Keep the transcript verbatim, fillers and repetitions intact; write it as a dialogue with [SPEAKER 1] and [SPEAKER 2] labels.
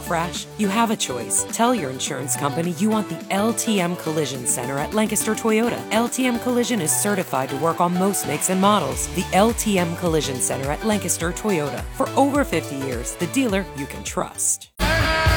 [SPEAKER 1] rash? You have a choice. Tell your insurance company you want the L T M Collision Center at Lancaster Toyota. L T M Collision is certified to work on most makes and models. The L T M Collision Center at Lancaster Toyota. For over fifty years, the dealer you can trust.